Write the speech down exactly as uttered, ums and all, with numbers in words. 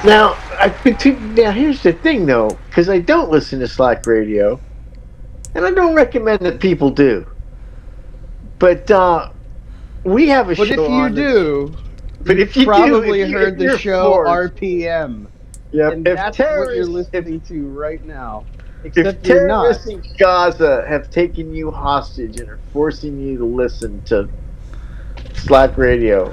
Now, I now here's the thing though, because I don't listen to Slack Radio, and I don't recommend that people do. But uh, we have a But if show you on that's. do, But you've if you do, probably if, you, heard if the you're show forced, R P M, yep. and If that's what you're terrorists, if listening to right now. if Except you're not. terrorists in Gaza have taken you hostage and are forcing you to listen to Slack Radio,